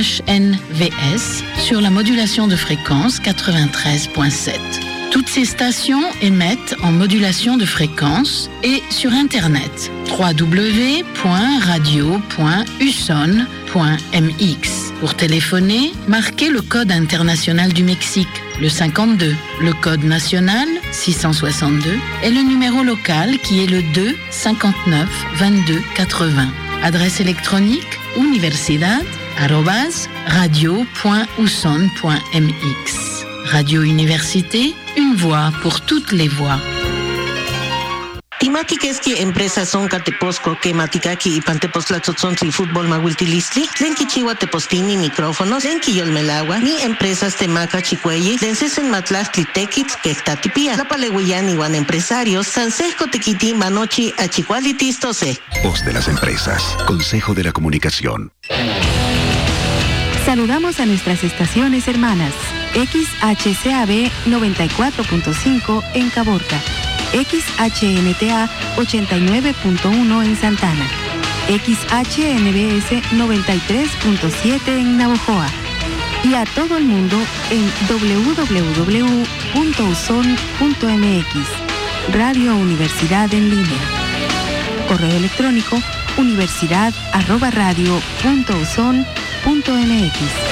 NVS sur la modulation de fréquence 93.7. Toutes ces stations émettent en modulation de fréquence et sur Internet www.radio.uson.mx. Pour téléphoner, marquez le code international du Mexique, le 52, le code national 662 et le numéro local qui est le 2 59 22 80. Adresse électronique universidad@radio.uson.mx. Radio Université, une voix pour toutes les voix. Timatiquesqui empresa sonca teposco que maticaqui y pantepostlatzotzontli fútbol mahuiltilistli, tlenki chiwa tepostini micrófonos, tlenki yolmelagua, ni empresas temaca chicueyi, tlencesen matlachtli tequitz quectatipia, lapalehuiyani wan empresarios, sansesco tequiti manochi achicualitistose. Voz de las empresas, Consejo de la Comunicación. Saludamos a nuestras estaciones hermanas, XHCAB 94.5 en Caborca, XHNTA 89.1 en Santana, XHNBS 93.7 en Navojoa y a todo el mundo en www.uson.mx. Radio Universidad en línea. Correo electrónico universidad@radio.uson.mx.